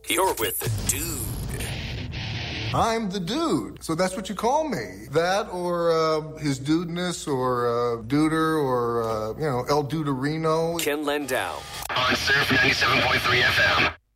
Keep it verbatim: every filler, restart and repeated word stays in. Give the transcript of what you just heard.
You're with the dude. I'm the dude, so that's what you call me. That or uh, his dudeness or uh, duder or, uh, you know, El Duderino. Ken Landau. On Surf ninety-seven point three F M.